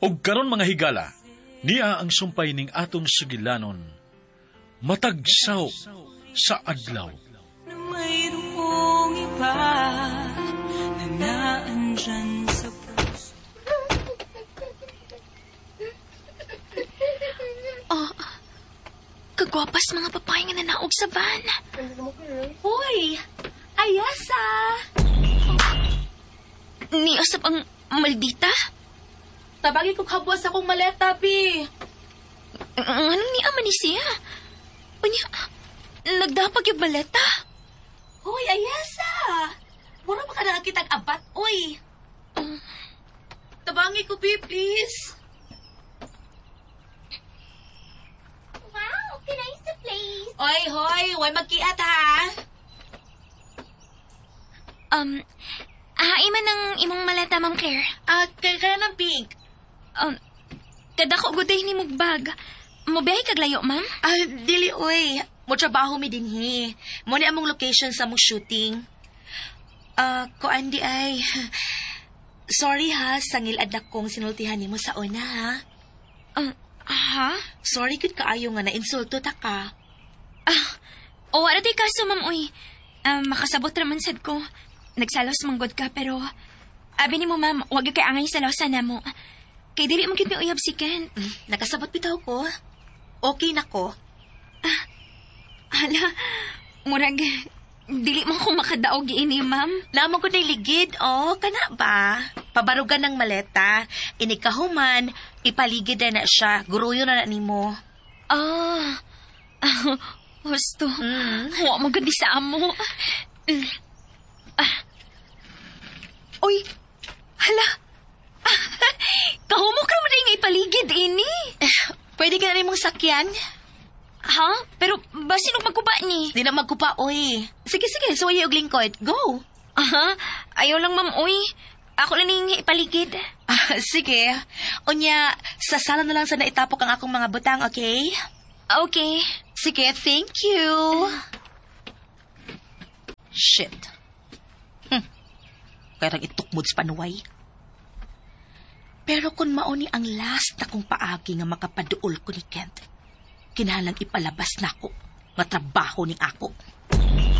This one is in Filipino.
Og karon mga higala, niya ang sumpay ning atong sugilanon, matagsaw sa adlaw. Na mayroong iba na naandyan sa puso. Oh, kagwapas mga papay nga nanaog sa van. Hoy! Ayasa! Ni asap ang maldita? Tabagi ko kabwas akong maleta, Pi. Ano ni ama ni siya? Unya, nagdapag yung baleta. Hoy, Ayasa! Mura pa ka na kitang abat, oy. Tabangi ko, Pi, please. Wow, can I use the place? Oy, hoy, way magkiat, ha? Iman ang imong maleta, Ma'am Claire. Kaya ng pink. Kadako guday ni mugbag. Mobiyahe kag layo, ma'am? Dili, oy. Mo trabaho mi dinhi. Mo ni among location sa mong shooting. Kuan di ay... Sorry ha, sangil adak kong sinultihan nimo sa una, ha? Ha? Sorry gud kaayo nga na-insulto ta ka. O, wala tayo kaso, ma'am, uy. Makasabot raman sad ko. Nagsalos manggod ka, pero... Abi ni mo, ma'am, huwag yung kay angay salosan na mo. Kay dili mo kit may uyab si Kent. Nakasabot bitaw ko. Okay na ko. Hala, murag... Dili mo ko makadaog ini, ma'am. Lamang ko na ligid, kana ba? Pabarugan ng maleta. Inikahuman, ipaligid na siya. Guruyo na nimo. Gusto. Huwag mo gandi sa amo. Uy, hala. Kahumok naman na yung ipaligid, ini. Pwede ka na rin mong sakyan? Ha? Pero basin magkuba ni? Di na magkupa, oy. Sige, suwaye og lingkod. Go! Ayaw lang, ma'am, uy. Ako lang yung ipaligid. Sige. Unya, sa sala na lang sa naitapok ang akong mga butang, okay? Okay. Sige, thank you. Shit. Kaya itukmod sa panuway. Pero kung mauni ang last na kong paagi nga makapaduol ko ni Kent, kinahanglan ipalabas na ako nga trabaho ning ako.